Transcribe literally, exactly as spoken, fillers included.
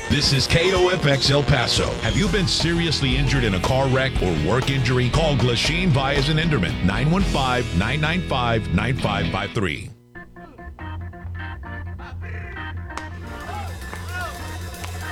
This is K O F X El Paso. Have you been seriously injured in a car wreck or work injury? Call Glasheen Vyas and Enderman, nine one five, nine nine five, nine five five three.